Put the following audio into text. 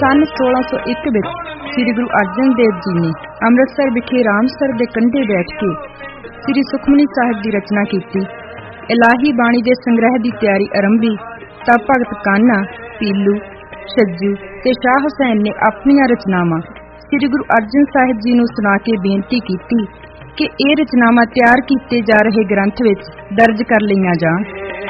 सन 1601 ਵਿੱਚ ਸ੍ਰੀ ਗੁਰੂ ਅਰਜਨ ਦੇਵ ਜੀ ਨੇ ਅੰਮ੍ਰਿਤਸਰ ਵਿਖੇ ਰਾਮਸਰ ਦੇ ਕੰਢੇ ਬੈਠ ਕੇ ਸ੍ਰੀ ਸੁਖਮਨੀ ਸਾਹਿਬ ਦੀ ਰਚਨਾ ਕੀਤੀ। ਇਲਾਹੀ ਬਾਣੀ ਦੇ ਸੰਗ੍ਰਹਿ ਦੀ ਤਿਆਰੀ ਆਰੰਭੀ ਤਾਂ ਭਗਤ ਕਾਨਾ, ਪੀਲੂ, ਛੱਜੂ ਤੇ ਸ਼ਾਹ ਹੁਸੈਨ ਨੇ ਆਪਣੀਆਂ ਰਚਨਾਵਾਂ ਸ੍ਰੀ ਗੁਰੂ ਅਰਜਨ ਸਾਹਿਬ ਜੀ ਨੂੰ ਸੁਣਾ ਕੇ ਬੇਨਤੀ ਕੀਤੀ ਕਿ ਇਹ ਰਚਨਾਵਾਂ ਤਿਆਰ ਕੀਤੇ ਜਾ ਰਹੇ ਗ੍ਰੰਥ ਵਿੱਚ ਦਰਜ ਕਰ ਲਈਆਂ ਜਾਣ।